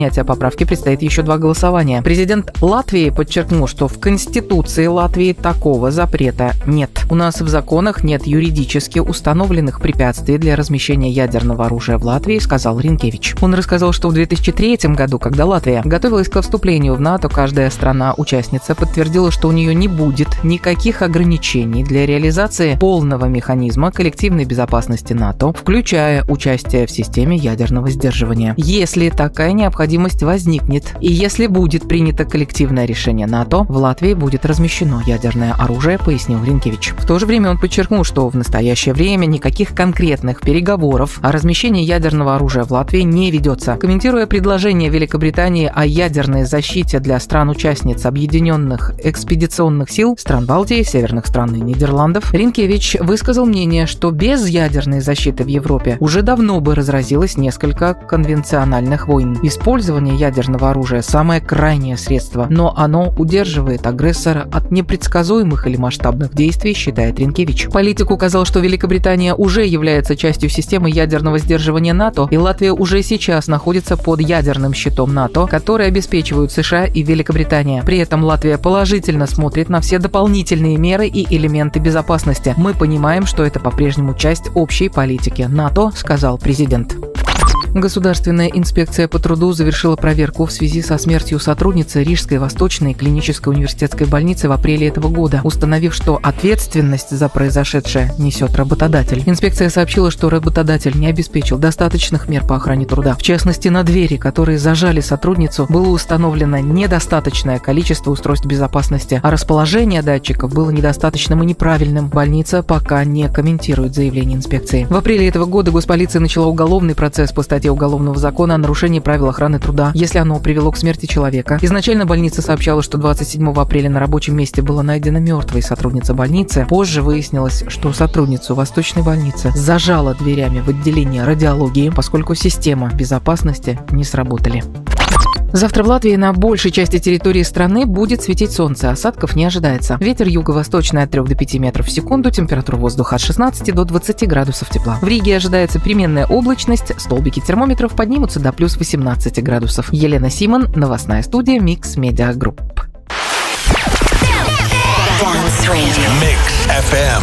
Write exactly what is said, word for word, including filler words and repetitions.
принятия поправки предстоит еще два голосования. Президент Латвии подчеркнул, что в Конституции Латвии такого запрета нет. У нас в законах нет юридически установленных препятствий для размещения ядерного оружия в Латвии, сказал Ринкевич. Он рассказал, что в две тысячи третьем году, когда Латвия готовилась к вступлению в НАТО, каждая страна-участница подтвердила, что у нее не будет никаких ограничений для реализации полного механизма коллективной безопасности НАТО, включая участие в системе ядерного сдерживания. Если такая необходимость возникнет, и если будет принято коллективное решение НАТО, в Латвии будет размещено ядерное оружие, пояснил Ринкевич. В то же время он подчеркнул, что в настоящее время никаких конкретных переговоров о размещении ядерного оружия в Латвии не ведется. Комментируя предложение Великобритании о ядерной защите для стран-участниц Объединенных экспедиционных сил, стран Балтии, северных стран и Нидерландов, Ринкевич высказал мнение, что без ядерной защиты в Европе уже давно бы разразилось несколько конвенциональных войн. Использование ядерного оружия – самое крайнее средство, но оно удерживает агрессора от непредсказуемых или масштабных действий, считает Ринкевич. Политик указал, что Великобритания уже является частью системы ядерного сдерживания НАТО, и Латвия уже сейчас находится под ядерным щитом НАТО, который обеспечивают США и Великобритания. При этом Латвия положительно смотрит на все дополнительные меры и элементы безопасности. Мы понимаем, что это по-прежнему часть общей политики НАТО, сказал президент. Государственная инспекция по труду завершила проверку в связи со смертью сотрудницы Рижской Восточной клинической университетской больницы в апреле этого года, установив, что ответственность за произошедшее несет работодатель. Инспекция сообщила, что работодатель не обеспечил достаточных мер по охране труда. В частности, на двери, которые зажали сотрудницу, было установлено недостаточное количество устройств безопасности, а расположение датчиков было недостаточным и неправильным. Больница пока не комментирует заявление инспекции. В апреле этого года госполиция начала уголовный процесс по статье Уголовного закона о нарушении правил охраны труда, если оно привело к смерти человека. Изначально больница сообщала, что двадцать седьмого апреля на рабочем месте была найдена мертвой сотрудница больницы. Позже выяснилось, что сотрудницу Восточной больницы зажала дверями в отделение радиологии, поскольку система безопасности не сработали. Завтра в Латвии на большей части территории страны будет светить солнце, осадков не ожидается. Ветер юго-восточный от трёх до пяти метров в секунду, температура воздуха от шестнадцати до двадцати градусов тепла. В Риге ожидается переменная облачность, столбики термометров поднимутся до плюс восемнадцати градусов. Елена Симон, новостная студия Mix Media Group.